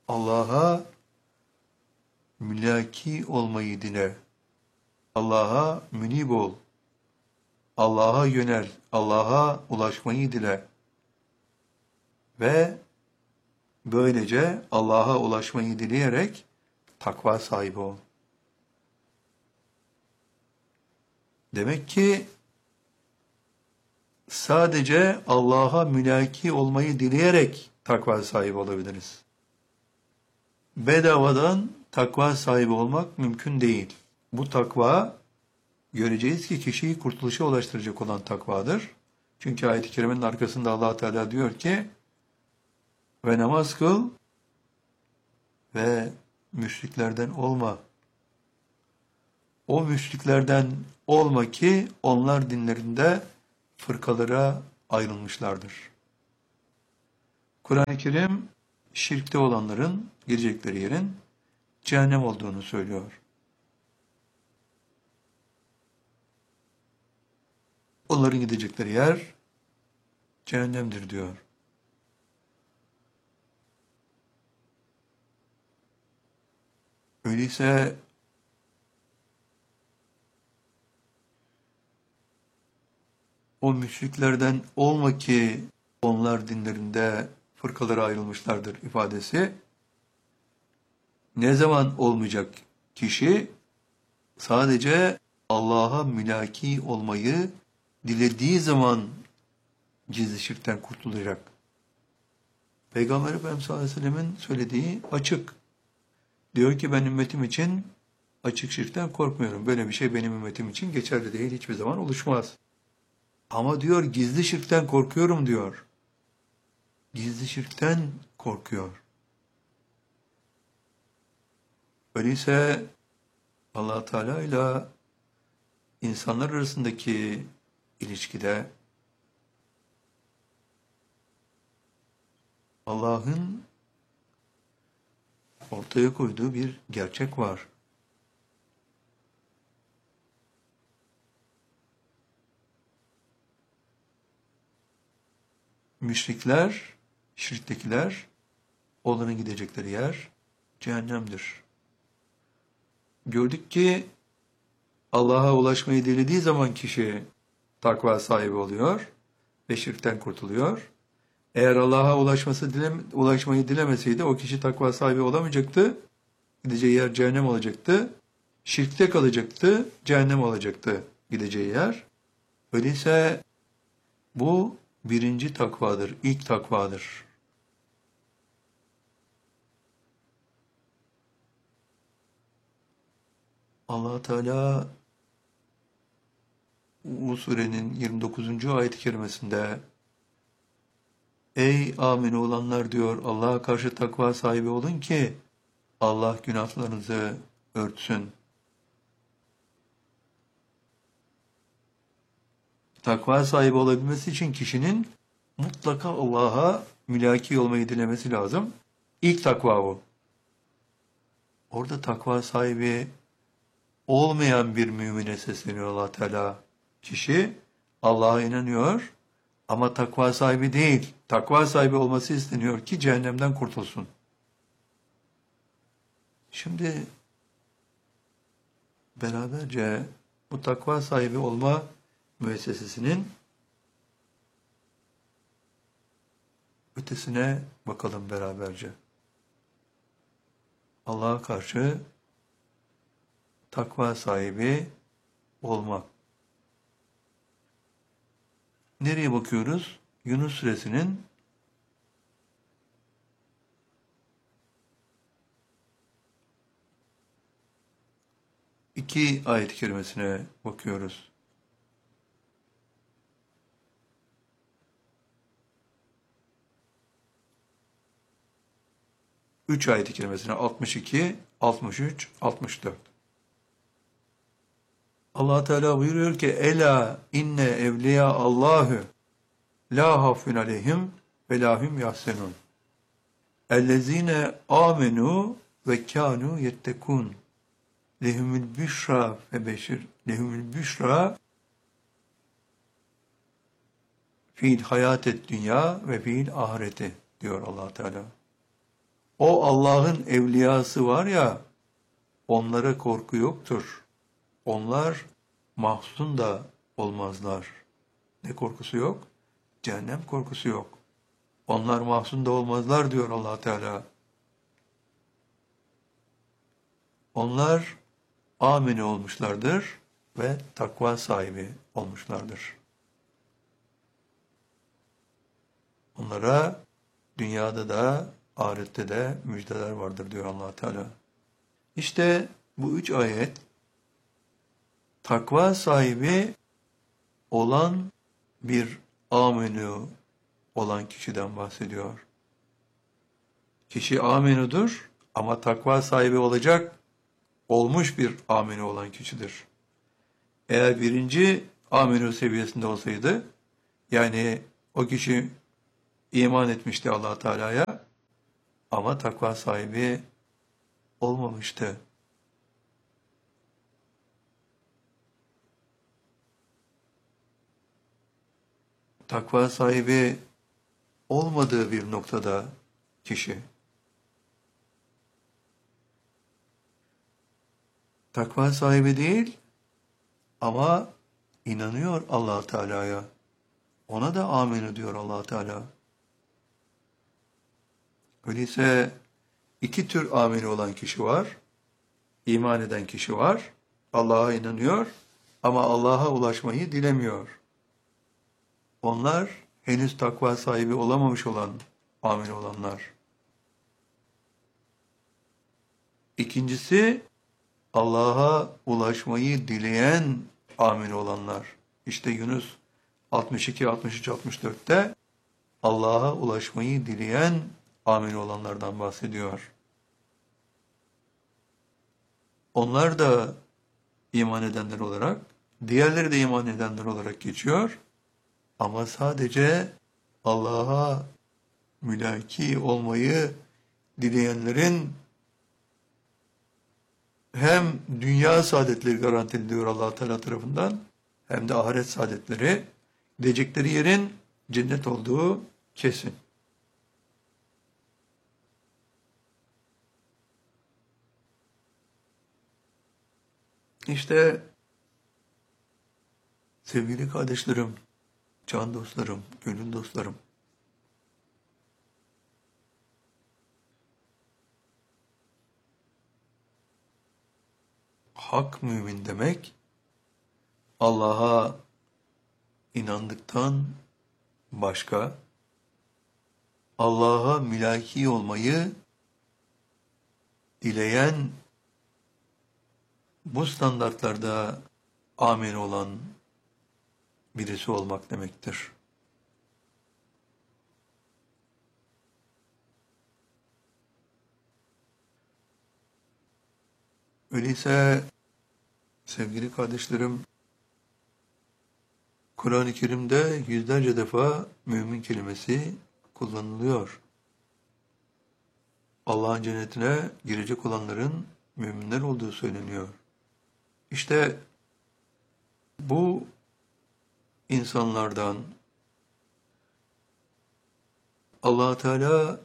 Allah'a mülaki olmayı dile. Allah'a münib ol. Allah'a yönel. Allah'a ulaşmayı dile. Ve böylece Allah'a ulaşmayı dileyerek takva sahibi ol. Demek ki sadece Allah'a mülaki olmayı dileyerek takva sahibi olabiliriz. Bedavadan takva sahibi olmak mümkün değil. Bu takva, göreceğiz ki kişiyi kurtuluşa ulaştıracak olan takvadır. Çünkü ayet-i kerimenin arkasında Allah Teala diyor ki, ve namaz kıl ve müşriklerden olma. O müşriklerden olma ki onlar dinlerinde fırkalara ayrılmışlardır. Kur'an-ı Kerim şirkte olanların girecekleri yerin cehennem olduğunu söylüyor. Onların gidecekleri yer cehennemdir diyor. Öyleyse o müşriklerden olma ki onlar dinlerinde fırkalara ayrılmışlardır ifadesi ne zaman olmayacak? Kişi sadece Allah'a mülaki olmayı dilediği zaman gizli şirkten kurtulacak. Peygamber Efendimiz sallallahu aleyhi ve sellemin söylediği açık. Diyor ki ben ümmetim için açık şirkten korkmuyorum. Böyle bir şey benim ümmetim için geçerli değil, hiçbir zaman oluşmaz. Ama diyor gizli şirkten korkuyorum diyor. Gizli şirkten korkuyor. Öyleyse Allah Teala ile insanlar arasındaki ilişkide Allah'ın ortaya koyduğu bir gerçek var. Müşrikler, şirktekiler, onların gidecekleri yer cehennemdir. Gördük ki Allah'a ulaşmayı dilediği zaman kişi takva sahibi oluyor ve şirkten kurtuluyor. Eğer Allah'a ulaşmayı dilemeseydi o kişi takva sahibi olamayacaktı. Gideceği yer cehennem olacaktı. Şirkte kalacaktı, cehennem olacaktı gideceği yer. Öyleyse bu birinci takvadır, ilk takvadır. Allah Teala bu surenin 29. ayet-i kerimesinde ey amin olanlar diyor Allah'a karşı takva sahibi olun ki Allah günahlarınızı örtsün. Takva sahibi olabilmesi için kişinin mutlaka Allah'a mülaki olmayı dilemesi lazım. İlk takva o. Orada takva sahibi olmayan bir mümine sesleniyor Allah Teala. Kişi Allah'a inanıyor ama takva sahibi değil. Takva sahibi olması isteniyor ki cehennemden kurtulsun. Şimdi beraberce bu takva sahibi olma müessesesinin ötesine bakalım beraberce. Allah'a karşı takva sahibi olmak. Nereye bakıyoruz? Yunus suresinin 2 ayet-i kerimesine bakıyoruz. Üç ayet-i kerimesine 62, 63, 64. Allah Teala buyuruyor ki ela inne evliya Allahu la hafun aleyhim ve lahum yahsenun. Ellezine amenu ve kanu yettekun. Lehumul büşra ve beşir. Lehumul büşra fil hayatet dünya ve fil ahireti diyor Allah Teala. O Allah'ın evliyası var ya, onlara korku yoktur. Onlar mahzun da olmazlar. Ne korkusu yok? Cehennem korkusu yok. Onlar mahzun da olmazlar diyor Allah Teala. Onlar amine olmuşlardır ve takva sahibi olmuşlardır. Onlara dünyada da ahirette de müjdeler vardır diyor Allah Teala. İşte bu 3 ayet takva sahibi olan bir aminu olan kişiden bahsediyor. Kişi aminudur ama takva sahibi olacak, olmuş bir aminu olan kişidir. Eğer birinci aminu seviyesinde olsaydı, yani o kişi iman etmişti Allah Teala'ya ama takva sahibi olmamıştı. Takva sahibi olmadığı bir noktada kişi takva sahibi değil ama inanıyor Allah Teala'ya. Ona da amin diyor Allah Teala. Öyleyse iki tür amin olan kişi var. İman eden kişi var. Allah'a inanıyor ama Allah'a ulaşmayı dilemiyor. Onlar henüz takva sahibi olamamış olan amin olanlar. İkincisi Allah'a ulaşmayı dileyen amin olanlar. İşte Yunus 62, 63, 64'te Allah'a ulaşmayı dileyen amin olanlardan bahsediyor. Onlar da iman edenler olarak, diğerleri de iman edenler olarak geçiyor. Ama sadece Allah'a mülaki olmayı dileyenlerin hem dünya saadetleri garanti ediliyor Allah Teala tarafından hem de ahiret saadetleri, gidecekleri yerin cennet olduğu kesin. İşte sevgili kardeşlerim, can dostlarım, gönül dostlarım, hak mümin demek, Allah'a inandıktan başka, Allah'a mülaki olmayı dileyen, bu standartlarda amin olan birisi olmak demektir. Öyleyse sevgili kardeşlerim, Kur'an-ı Kerim'de yüzlerce defa mümin kelimesi kullanılıyor. Allah'ın cennetine girecek olanların müminler olduğu söyleniyor. İşte bu insanlardan Allah Teala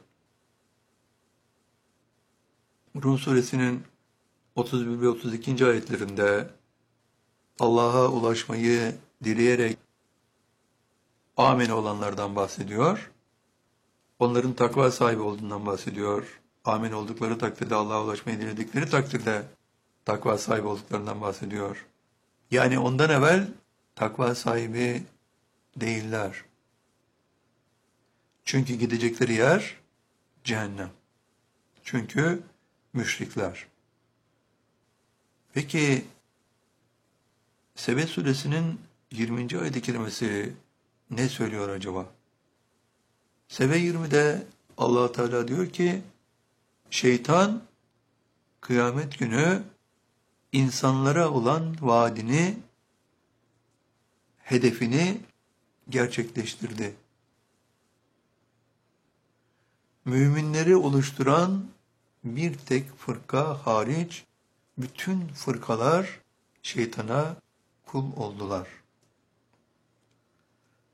Rum suresinin 31 ve 32. ayetlerinde Allah'a ulaşmayı dileyerek amin olanlardan bahsediyor. Onların takva sahibi olduğundan bahsediyor. Amin oldukları takdirde, Allah'a ulaşmayı diledikleri takdirde takva sahibi olduklarından bahsediyor. Yani ondan evvel takva sahibi değiller. Çünkü gidecekleri yer cehennem. Çünkü müşrikler. Peki Sebe suresinin 20. ayet-i kerimesi ne söylüyor acaba? Sebe 20'de Allah Teala diyor ki, şeytan kıyamet günü insanlara olan vaadini, hedefini gerçekleştirdi. Müminleri oluşturan bir tek fırka hariç bütün fırkalar şeytana kul oldular.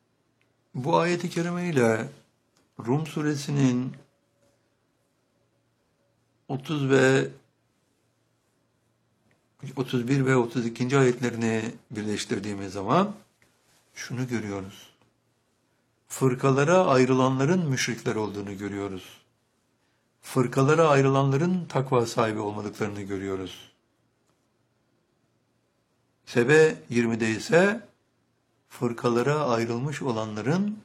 Bu ayet-i kerime ile Rum suresinin 30 ve 31 ve 32. ayetlerini birleştirdiğimiz zaman şunu görüyoruz. Fırkalara ayrılanların müşrikler olduğunu görüyoruz. Fırkalara ayrılanların takva sahibi olmadıklarını görüyoruz. Sebe 20'de ise fırkalara ayrılmış olanların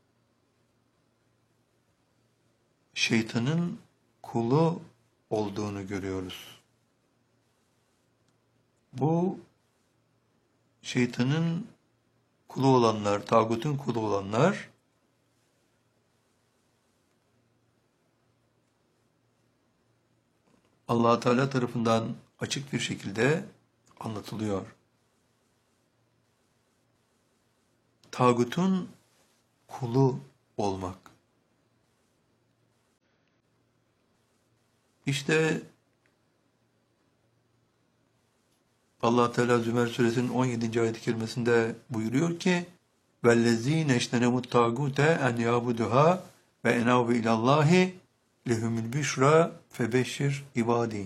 şeytanın kulu olduğunu görüyoruz. Bu şeytanın kulu olanlar, tağutun kulu olanlar Allah Teala tarafından açık bir şekilde anlatılıyor. Tağutun kulu olmak. İşte Allah Teala Zümer suresinin 17. ayet-i kerimesinde buyuruyor ki وَالَّذ۪ينَ اَجْتَنَبُوا الطَّاغُوتَ اَنْ يَعْبُدُهَا وَاَنَابُوا اِلَى اللّٰهِ لَهُمُ الْبِشْرَى فَبَشِّرْ عِبَادِهِ.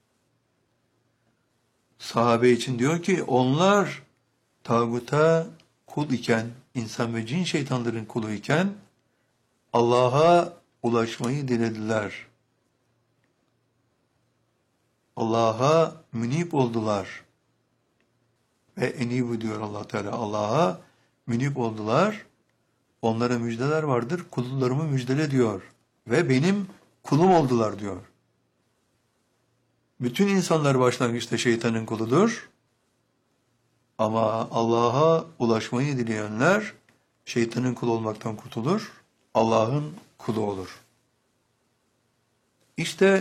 Sahabe için diyor ki onlar tağuta kul iken, insan ve cin şeytanların kulu iken Allah'a ulaşmayı dilediler. Allah'a münib oldular. Ve enibu diyor Allah Teala. Allah'a münib oldular. Onlara müjdeler vardır. Kullarımı müjdele diyor. Ve benim kulum oldular diyor. Bütün insanlar başlangıçta şeytanın kuludur. Ama Allah'a ulaşmayı dileyenler şeytanın kulu olmaktan kurtulur. Allah'ın kulu olur. İşte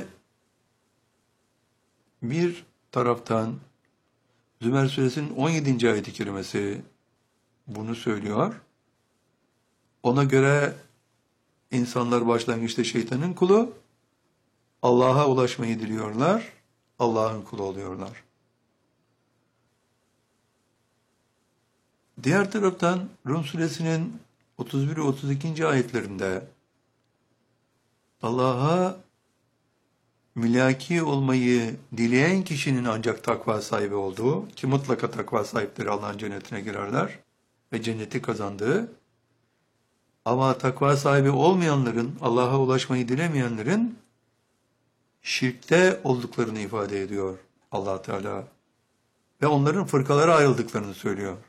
bir taraftan Zümer suresinin 17. ayet-i kerimesi bunu söylüyor. Ona göre insanlar başlangıçta şeytanın kulu, Allah'a ulaşmayı diliyorlar, Allah'ın kulu oluyorlar. Diğer taraftan Rum suresinin 31 ve 32. ayetlerinde Allah'a mülaki olmayı dileyen kişinin ancak takva sahibi olduğu, ki mutlaka takva sahipleri Allah'ın cennetine girerler ve cenneti kazandığı, ama takva sahibi olmayanların, Allah'a ulaşmayı dilemeyenlerin şirkte olduklarını ifade ediyor Allah Teala. Ve onların fırkalara ayrıldıklarını söylüyor.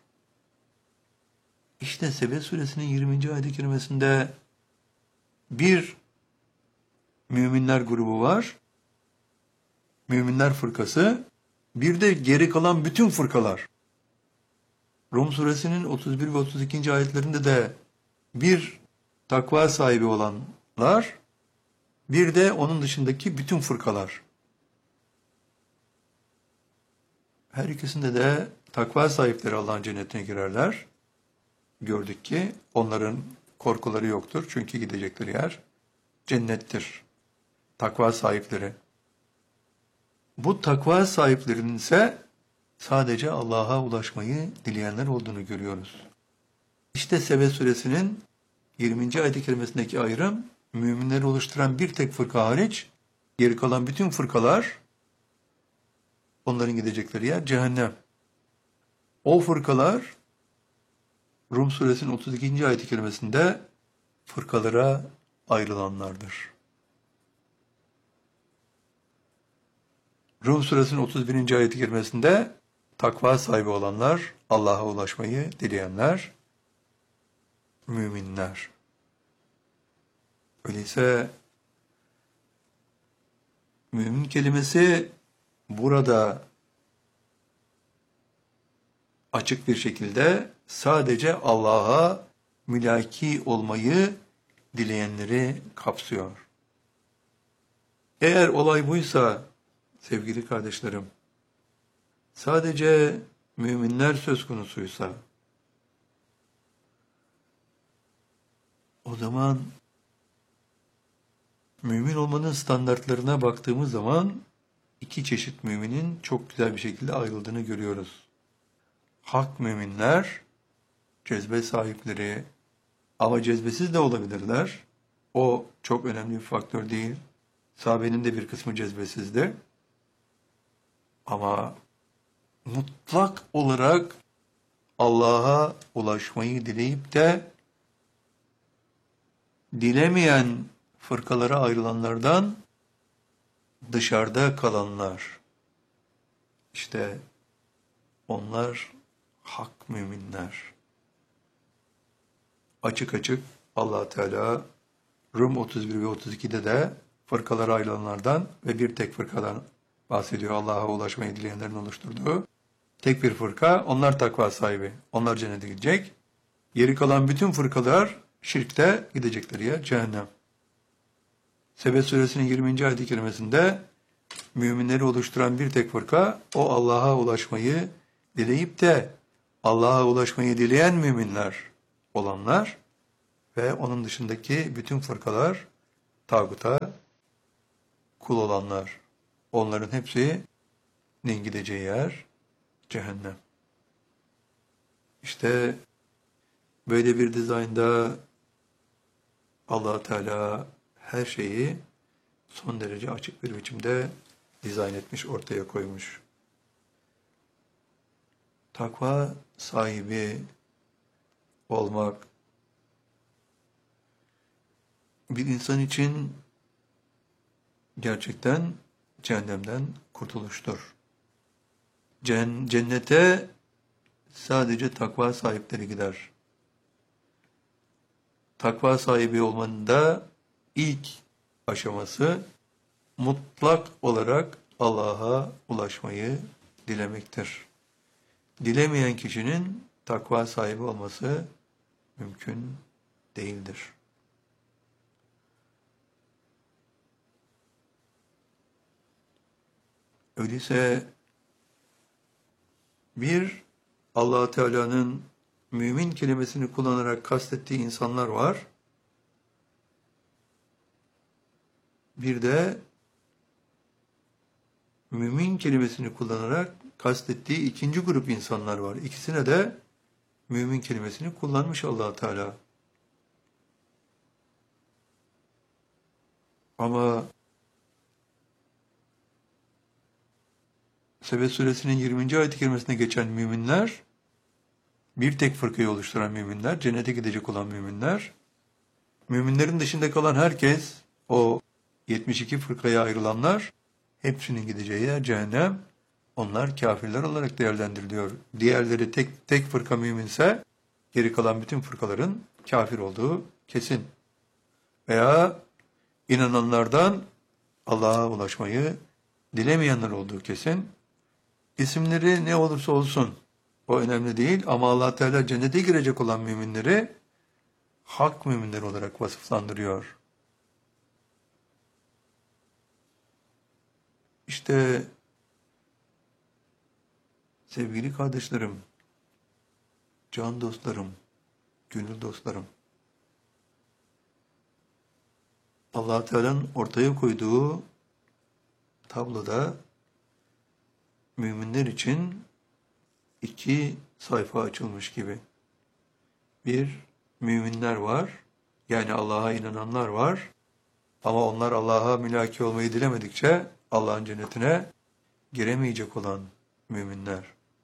İşte Sebe suresinin 20. ayet-i kerimesinde bir müminler grubu var. Müminler fırkası, bir de geri kalan bütün fırkalar. Rum suresinin 31 ve 32. ayetlerinde de bir takva sahibi olanlar, bir de onun dışındaki bütün fırkalar. Her ikisinde de takva sahipleri Allah'ın cennetine girerler. Gördük ki onların korkuları yoktur. Çünkü gidecekleri yer cennettir. Takva sahipleri. Bu takva sahiplerinin ise sadece Allah'a ulaşmayı dileyenler olduğunu görüyoruz. İşte Sebe suresinin 20. ayet-i kerimesindeki ayrım, müminleri oluşturan bir tek fırka hariç, geri kalan bütün fırkalar, onların gidecekleri yer cehennem. O fırkalar, Rum suresinin 32. ayet-i kerimesinde fırkalara ayrılanlardır. Rum suresinin 31. ayet-i kerimesinde takva sahibi olanlar, Allah'a ulaşmayı dileyenler, müminler. Öyleyse mümin kelimesi burada açık bir şekilde sadece Allah'a mülaki olmayı dileyenleri kapsıyor. Eğer olay buysa sevgili kardeşlerim, sadece müminler söz konusuysa, o zaman mümin olmanın standartlarına baktığımız zaman iki çeşit müminin çok güzel bir şekilde ayrıldığını görüyoruz. Hak müminler, cezbe sahipleri, ama cezbesiz de olabilirler. O çok önemli bir faktör değil. Sahabenin de bir kısmı cezbesizdi. Ama mutlak olarak Allah'a ulaşmayı dileyip de dilemeyen fırkalara ayrılanlardan dışarıda kalanlar, işte onlar hak müminler. Açık açık Allah Teala Rum 31 ve 32'de de fırkalara ayrılanlardan ve bir tek fırkadan bahsediyor. Allah'a ulaşmayı dileyenlerin oluşturduğu tek bir fırka. Onlar takva sahibi. Onlar cennete gidecek. Geri kalan bütün fırkalar şirkte gidecekler ya cehennem. Sebe suresinin 20. ayet-i kerimesinde müminleri oluşturan bir tek fırka o Allah'a ulaşmayı dileyip de Allah'a ulaşmayı dileyen müminler olanlar ve onun dışındaki bütün fırkalar tağuta kul olanlar. Onların hepsinin gideceği yer cehennem. İşte böyle bir dizaynda Allah Teala her şeyi son derece açık bir biçimde dizayn etmiş, ortaya koymuş. Takva sahibi olmak bir insan için gerçekten cehennemden kurtuluştur. Cennete sadece takva sahipleri gider. Takva sahibi olmanın da ilk aşaması mutlak olarak Allah'a ulaşmayı dilemektir. Dilemeyen kişinin takva sahibi olması mümkün değildir. Öyleyse bir Allah Teala'nın mümin kelimesini kullanarak kastettiği insanlar var. Bir de mümin kelimesini kullanarak kastettiği ikinci grup insanlar var. İkisine de mümin kelimesini kullanmış Allah Teala. Ama Sebe suresinin 20. ayet-i kerimesine geçen müminler, bir tek fırkayı oluşturan müminler, cennete gidecek olan müminler, müminlerin dışında kalan herkes, o 72 fırkaya ayrılanlar, hepsinin gideceği yer cehennem, onlar kafirler olarak değerlendiriliyor. Diğerleri tek fırka müminse, geri kalan bütün fırkaların kafir olduğu kesin. Veya inananlardan Allah'a ulaşmayı dilemeyenler olduğu kesin. İsimleri ne olursa olsun o önemli değil ama Allah Teala cennete girecek olan müminleri hak müminler olarak vasıflandırıyor. İşte sevgili kardeşlerim, can dostlarım, gönül dostlarım, Allah Teala'nın ortaya koyduğu tabloda müminler için iki sayfa açılmış gibi. Bir, müminler var, yani Allah'a inananlar var ama onlar Allah'a mülaki olmayı dilemedikçe Allah'ın cennetine giremeyecek olan müminler.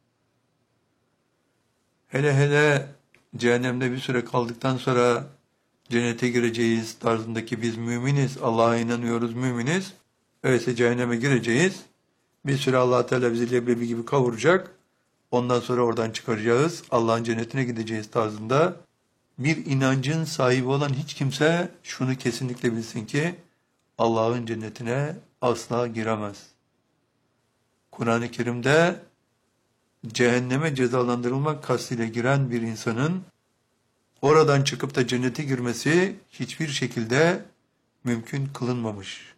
Hele hele cehennemde bir süre kaldıktan sonra cennete gireceğiz tarzındaki biz müminiz, Allah'a inanıyoruz, müminiz. Öyleyse cehenneme gireceğiz. Bir süre Allah Teala bizi leblebi gibi kavuracak. Ondan sonra oradan çıkaracağız. Allah'ın cennetine gideceğiz tarzında bir inancın sahibi olan hiç kimse şunu kesinlikle bilsin ki Allah'ın cennetine asla giremez. Kur'an-ı Kerim'de cehenneme cezalandırılmak kastıyla giren bir insanın oradan çıkıp da cennete girmesi hiçbir şekilde mümkün kılınmamış.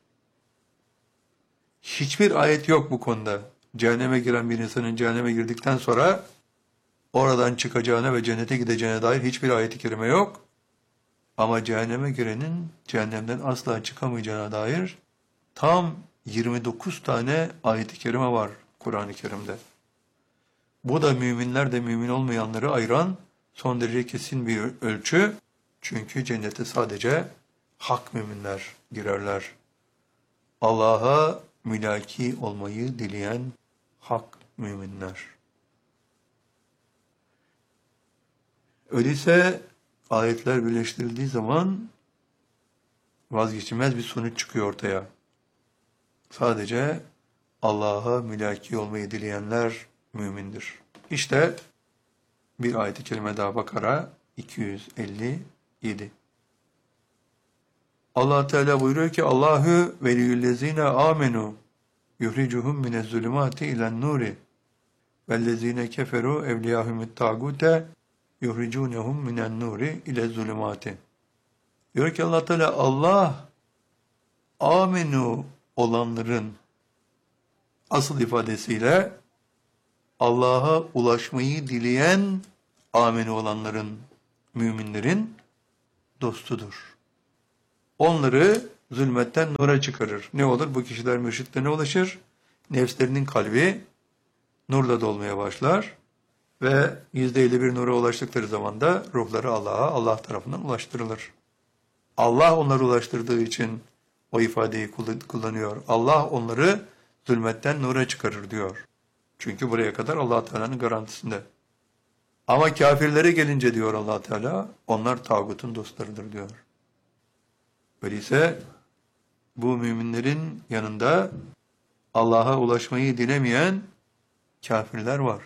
Hiçbir ayet yok bu konuda. Cehenneme giren bir insanın cehenneme girdikten sonra oradan çıkacağına ve cennete gideceğine dair hiçbir ayet-i kerime yok. Ama cehenneme girenin cehennemden asla çıkamayacağına dair tam 29 tane ayet-i kerime var Kur'an-ı Kerim'de. Bu da müminler de mümin olmayanları ayıran son derece kesin bir ölçü. Çünkü cennete sadece hak müminler girerler. Allah'a mülaki olmayı dileyen hak müminler. Öyleyse ayetler birleştirildiği zaman vazgeçilmez bir sonuç çıkıyor ortaya. Sadece Allah'a mülaki olmayı dileyenler mümindir. İşte bir ayet-i kerime daha, Bakara 257. Allah Teala buyuruyor ki Allahu veliyyüllezine amenu yuhricuhum minezzulumati ilen nuri vellezine keferu evliyahumut tagute yuhricunhum minen nuri ile zulumati. Diyor ki Allah Teala, Allah amenu olanların asıl ifadesiyle Allah'a ulaşmayı dileyen amenu olanların, müminlerin dostudur. Onları zulmetten nura çıkarır. Ne olur? Bu kişiler mürşitlerine ulaşır. Nefslerinin kalbi nurla dolmaya başlar ve %51 nura ulaştıkları zaman da ruhları Allah'a, Allah tarafından ulaştırılır. Allah onları ulaştırdığı için o ifadeyi kullanıyor. Allah onları zulmetten nura çıkarır diyor. Çünkü buraya kadar Allah Teala'nın garantisinde. Ama kafirlere gelince diyor Allah Teala, onlar tağutun dostlarıdır diyor. Öyleyse bu müminlerin yanında Allah'a ulaşmayı dilemeyen kafirler var.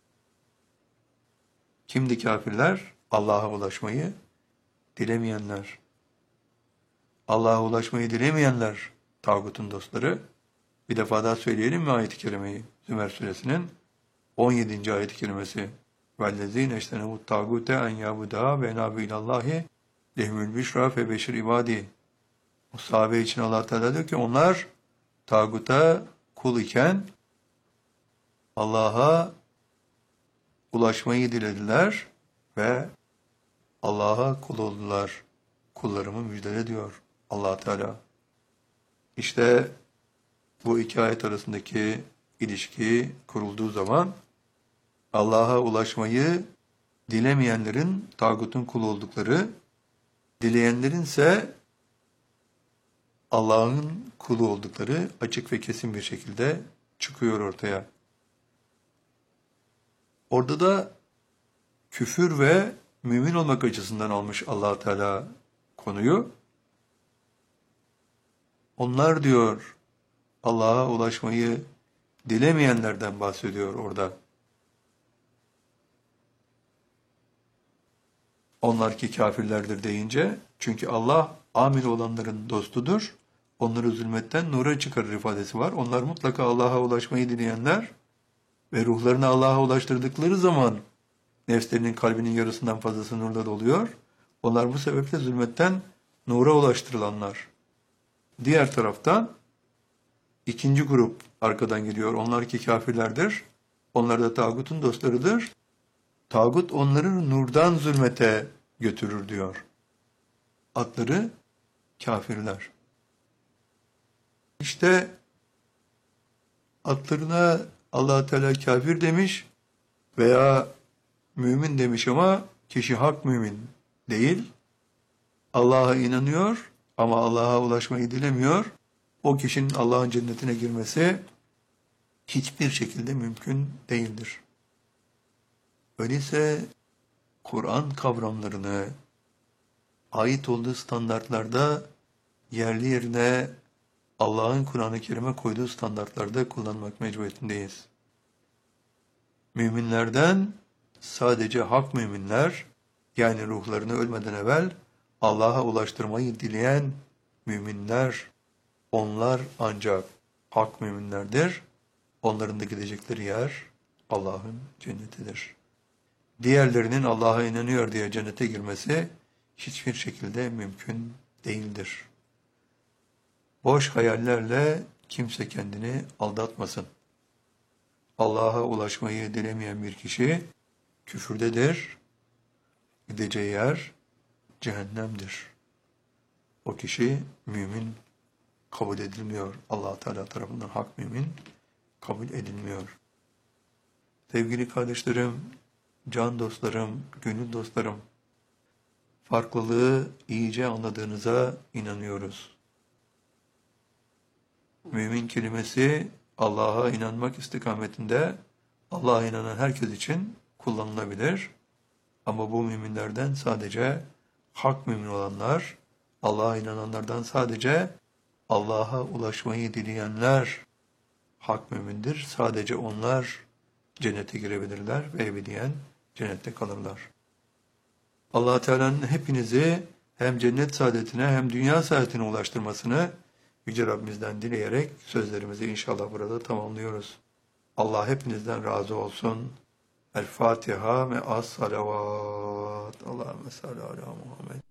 Kimdi kafirler? Allah'a ulaşmayı dilemeyenler. Allah'a ulaşmayı dilemeyenler tağutun dostları. Bir defa daha söyleyelim mi ayet-i kerimeyi? Zümer suresinin 17. ayet-i kerimesi. وَالَّذ۪ينَ اَجْتَنَبُوا الطَّاغُوتَ اَنْ يَعْبُدَا وَاَنَابُوا اِلَى اللّٰهِ لَهُمُ الْبِشْرَى فَبَشِّرْ عِبَادِهِ. O sahabe için Allah Teala diyor ki onlar tağuta kul iken Allah'a ulaşmayı dilediler ve Allah'a kul oldular. Kullarımı müjdele diyor Allah Teala. İşte bu iki ayet arasındaki ilişki kurulduğu zaman Allah'a ulaşmayı dilemeyenlerin tağutun kulu oldukları, dileyenlerin ise Allah'ın kulu oldukları açık ve kesin bir şekilde çıkıyor ortaya. Orada da küfür ve mümin olmak açısından almış Allah Teala konuyu. Onlar diyor Allah'a ulaşmayı dilemeyenlerden bahsediyor orada. Onlar ki kafirlerdir deyince, çünkü Allah amin olanların dostudur. Onları zulmetten nura çıkarır ifadesi var. Onlar mutlaka Allah'a ulaşmayı dileyenler ve ruhlarını Allah'a ulaştırdıkları zaman nefslerinin kalbinin yarısından fazlası nurla doluyor. Onlar bu sebeple zulmetten nura ulaştırılanlar. Diğer taraftan ikinci grup arkadan geliyor. Onlar ki kafirlerdir. Onlar da tağutun dostlarıdır. Tağut onları nurdan zulmete götürür diyor. Adları kafirler. İşte adlarına Allah Teala kafir demiş veya mümin demiş ama kişi hak mümin değil. Allah'a inanıyor ama Allah'a ulaşmayı dilemiyor. O kişinin Allah'ın cennetine girmesi hiçbir şekilde mümkün değildir. Öyleyse Kur'an kavramlarını ait olduğu standartlarda yerli yerine Allah'ın Kur'an-ı Kerim'e koyduğu standartlarda kullanmak mecburiyetindeyiz. Müminlerden sadece hak müminler, yani ruhlarını ölmeden evvel Allah'a ulaştırmayı dileyen müminler, onlar ancak hak müminlerdir. Onların da gidecekleri yer Allah'ın cennetidir. Diğerlerinin Allah'a inanıyor diye cennete girmesi hiçbir şekilde mümkün değildir. Boş hayallerle kimse kendini aldatmasın. Allah'a ulaşmayı dilemeyen bir kişi küfürdedir. Gideceği yer cehennemdir. O kişi mümin kabul edilmiyor. Allah Teala tarafından hak mümin kabul edilmiyor. Sevgili kardeşlerim, can dostlarım, gönül dostlarım, farklılığı iyice anladığınıza inanıyoruz. Mümin kelimesi Allah'a inanmak istikametinde Allah'a inanan herkes için kullanılabilir. Ama bu müminlerden sadece hak mümin olanlar, Allah'a inananlardan sadece Allah'a ulaşmayı dileyenler hak mümindir. Sadece onlar cennete girebilirler ve ebediyen cennette kalırlar. Allah Teala'nın hepinizi hem cennet saadetine hem dünya saadetine ulaştırmasını Yüce Rabbimizden dileyerek sözlerimizi inşallah burada tamamlıyoruz. Allah hepinizden razı olsun. El Fatiha ve as salavat. Allahümme salli ala Muhammed.